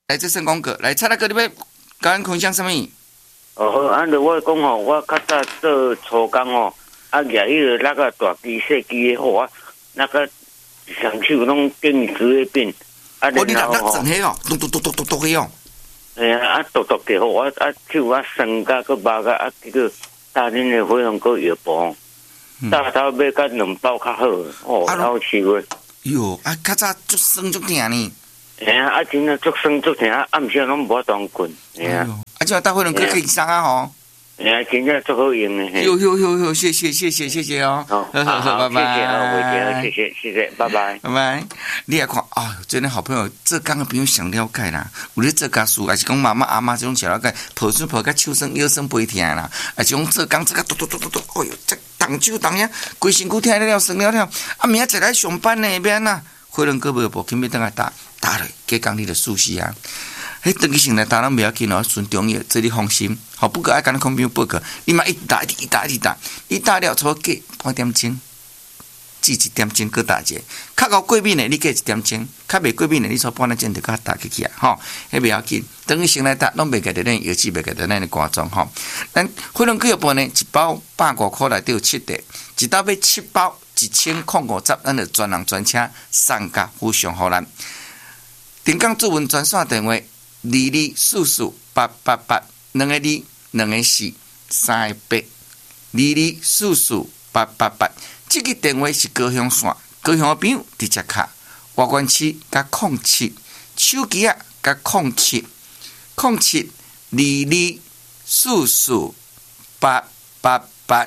来，这算讲过。来，蔡大哥，你要甲阮分享什么？ 好，我讲吼，我较早做粗工吼，举迄个那个大机细机的吼，那个双手拢顶直的变， 你那整迄哦，咚迄哦。 剁嘅好，手酸甲个麻甲这个大恁的火龙果药包，大头买甲2包较好，好吃个。 哟，较早足酸足疼呢。 真正足酸足疼，暗时拢无当困。 即大火龙果可以上啊吼。 真正足好用的。 哟，谢谢哦。好，拜拜。 谢谢，拜拜。 拜拜。你也看啊，真的好朋友，这刚个朋友想了解啦。有咧做家事，还是讲妈妈阿妈这种想了解，抱孙抱甲手酸腰酸背疼啦，还是讲做工这个嘟，哎呦，这动手动呀，规身躯疼了酸了，明仔载来上班呢，免啦。火龙果无无肯要等下打落，加工你就舒适啊。迄长期性来打，咱不要紧哦，顺中药，这你放心。好，不过爱跟空兵报告，你嘛一直打，你打了差计半点钟，至1点钟搁打者。较高过敏的，你计1点钟；较袂过敏的，你差半点钟就甲打起啊，吼，迄不要紧。等于先来打，拢袂记得咱药剂，袂记得咱的肝脏吼。咱火龙果药包呢，一包150块内底有7袋，一包买7包1050，咱就专人专车送甲附上互咱。定岗主文专线电话22448882个2 2个4 3个8 22448882。这个电话是高雄线，高雄的朋友直接卡外关区加07，手机啊加07 22448882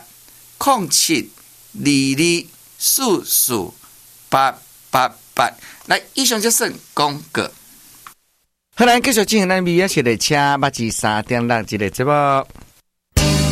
0722448882。来，以上就算讲过。好，咱继续进行咱美雅式的车，目前3.6这个节目。